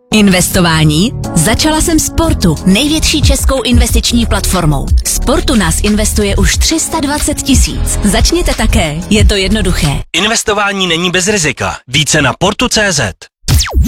Investování? Začala jsem Sportu, největší českou investiční platformou. Sportu nás investuje už 320 000. Začněte také, je to jednoduché. Investování není bez rizika. Více na portu.cz.